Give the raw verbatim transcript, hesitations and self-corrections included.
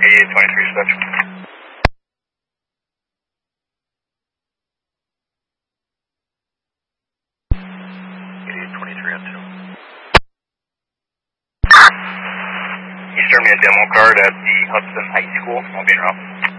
eighty-eight twenty-three, dispatch. eighty-eight twenty-three on two. He's serving me a demo card at the Hudson High School. I'll be in route.